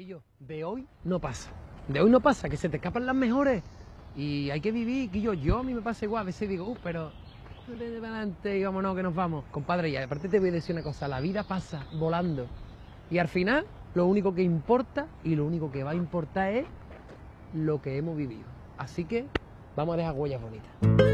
Quillo, de hoy no pasa. De hoy no pasa, que se te escapan las mejores. Y hay que vivir, Quillo. Yo a mí me pasa igual, a veces digo, pero de adelante y vámonos que nos vamos. Compadre, y aparte te voy a decir una cosa, la vida pasa volando. Y al final, lo único que importa y lo único que va a importar es lo que hemos vivido. Así que vamos a dejar huellas bonitas.